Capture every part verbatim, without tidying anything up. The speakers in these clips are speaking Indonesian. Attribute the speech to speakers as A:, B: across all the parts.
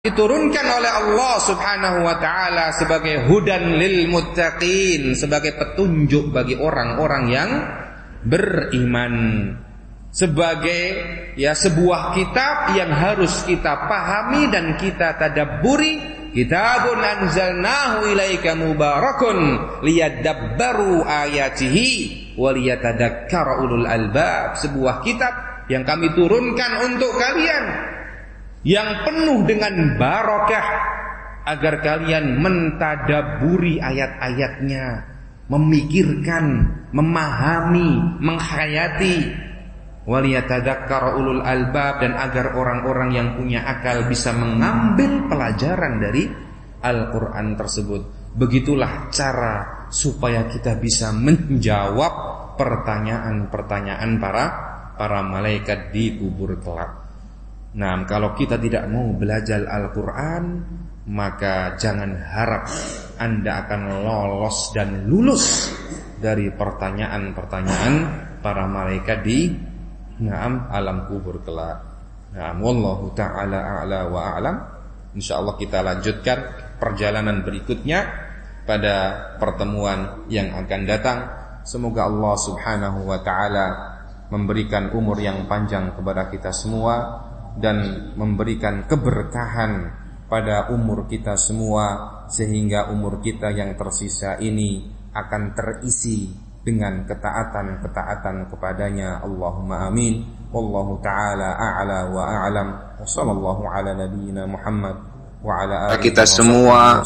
A: diturunkan oleh Allah Subhanahu wa taala sebagai hudan lil muttaqin, sebagai petunjuk bagi orang-orang yang beriman, sebagai ya sebuah kitab yang harus kita pahami dan kita tadabburi. Kitabun anzalnahu ilaika mubarakun liyadabbaru ayatihi wa liyatadzakkara ulul albab. Sebuah kitab yang kami turunkan untuk kalian yang penuh dengan barakah agar kalian mentadaburi ayat-ayatnya, memikirkan, memahami, menghayati. Waliyatadzakkara ulul albab, dan agar orang-orang yang punya akal bisa mengambil pelajaran dari Al-Qur'an tersebut. Begitulah cara supaya kita bisa menjawab pertanyaan-pertanyaan para para malaikat di kubur kelak. Nah, kalau kita tidak mau belajar Al-Quran, maka jangan harap Anda akan lolos dan lulus dari pertanyaan-pertanyaan para malaikat di Naam alam kubur kelak. Naam, wallahu ta'ala a'la wa a'lam. InsyaAllah kita lanjutkan perjalanan berikutnya pada pertemuan yang akan datang. Semoga Allah subhanahu wa ta'ala memberikan umur yang panjang kepada kita semua dan memberikan keberkahan pada umur kita semua, sehingga umur kita yang tersisa ini akan terisi dengan ketaatan-ketaatan kepadanya. Allahumma amin. Wallahu ta'ala a'la wa a'lam. Wa sallallahu ala nabiyyina Muhammad wa ala alihi kita semua,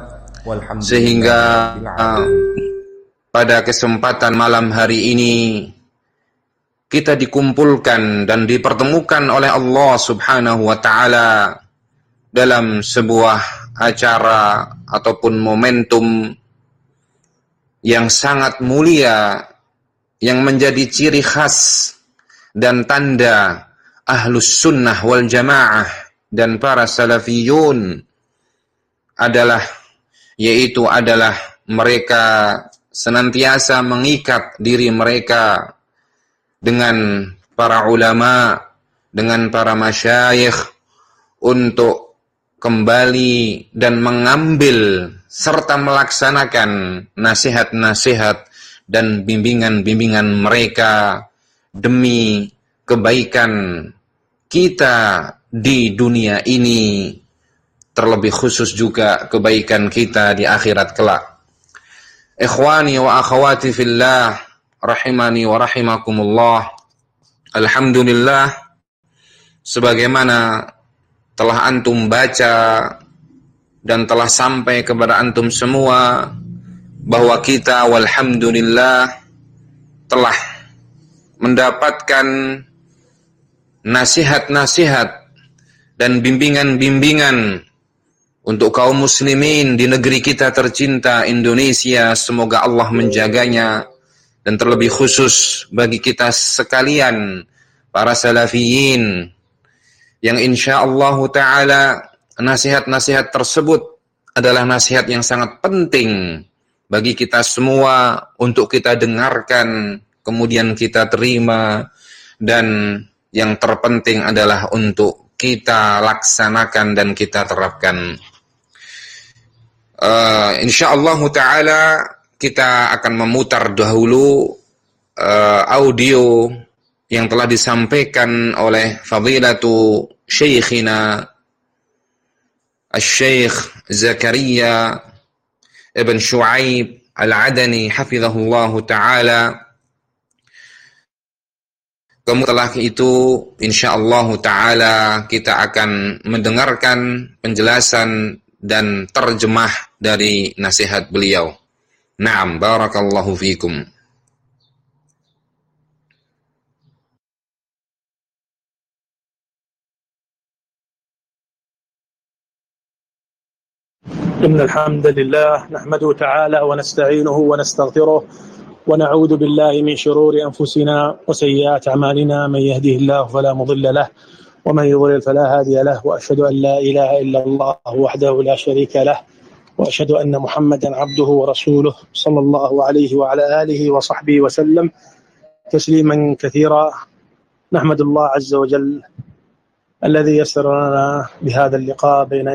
A: sehingga pada kesempatan malam hari ini kita dikumpulkan dan dipertemukan oleh Allah Subhanahu wa ta'ala dalam sebuah acara ataupun momentum yang sangat mulia, yang menjadi ciri khas dan tanda ahlus sunnah wal jamaah dan para salafiyun adalah, yaitu adalah mereka senantiasa mengikat diri mereka dengan para ulama, dengan para masyayikh untuk kembali dan mengambil serta melaksanakan nasihat-nasihat dan bimbingan-bimbingan mereka demi kebaikan kita di dunia ini, terlebih khusus juga kebaikan kita di akhirat kelak. Ikhwani wa akhwati fillah, rahimani wa rahimakumullah. Alhamdulillah, sebagaimana telah antum baca dan telah sampai kepada antum semua bahwa kita walhamdulillah telah mendapatkan nasihat-nasihat dan bimbingan-bimbingan untuk kaum muslimin di negeri kita tercinta Indonesia. Semoga Allah menjaganya, dan terlebih khusus bagi kita sekalian para salafiyin yang insyaallah ta'ala nasihat-nasihat tersebut adalah nasihat yang sangat penting bagi kita semua untuk kita dengarkan, kemudian kita terima, dan yang terpenting adalah untuk kita laksanakan dan kita terapkan. Uh, insyaallah ta'ala kita akan memutar dahulu uh, audio yang telah disampaikan oleh Fadilatu Syekhina Al-Syekh Zakaria Ibn Shu'aib Al-Adani hafizahullahu ta'ala. Kemudian setelah itu insyaallah ta'ala kita akan mendengarkan penjelasan dan terjemah dari nasihat beliau. Naam, barakallahu fikum.
B: إن الحمد لله نحمده تعالى ونستعينه ونستغفره ونعوذ بالله من شرور أنفسنا وسيئات أعمالنا. من يهده الله فلا مضل له ومن يضلل فلا هادي له، وأشهد أن لا إله إلا الله وحده لا شريك له، وأشهد أن محمدا عبده ورسوله صلى الله عليه وعلى آله وصحبه وسلم تسليما كثيرا. نحمد الله عز وجل الذي يسر لنا بهذا اللقاء بين